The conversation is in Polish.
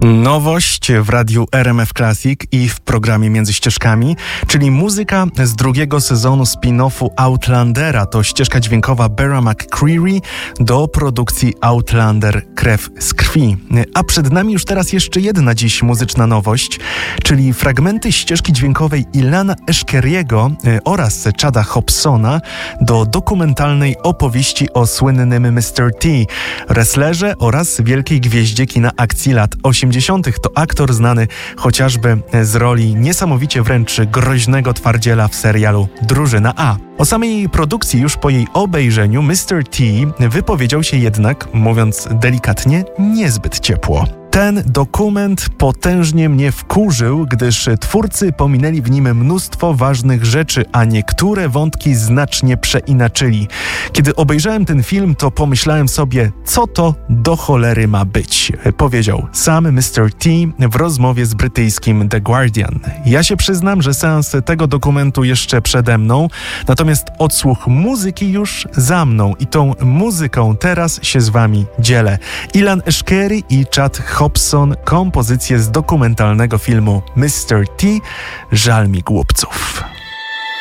Nowość w radiu RMF Classic i w programie Między Ścieżkami, czyli muzyka z drugiego sezonu spin-offu Outlandera. To ścieżka dźwiękowa Beara McCreary do produkcji Outlander Krew z krwi. A przed nami już teraz jeszcze jedna dziś muzyczna nowość, czyli fragmenty ścieżki dźwiękowej Ilana Eshkeriego oraz Chada Hobsona do dokumentalnej opowieści o słynnym Mr. T, wrestlerze oraz wielkiej gwieździe kina akcji lat 80. To aktor znany chociażby z roli niesamowicie wręcz groźnego twardziela w serialu Drużyna A. O samej produkcji już po jej obejrzeniu Mr. T wypowiedział się jednak, mówiąc delikatnie, niezbyt ciepło. Ten dokument potężnie mnie wkurzył, gdyż twórcy pominęli w nim mnóstwo ważnych rzeczy, a niektóre wątki znacznie przeinaczyli. Kiedy obejrzałem ten film, to pomyślałem sobie, co to do cholery ma być, powiedział sam Mr. T w rozmowie z brytyjskim The Guardian. Ja się przyznam, że seans tego dokumentu jeszcze przede mną, natomiast odsłuch muzyki już za mną i tą muzyką teraz się z wami dzielę. Ilan Eshkeri i Chad Hobson, kompozycje z dokumentalnego filmu Mr. T. Żal mi głupców.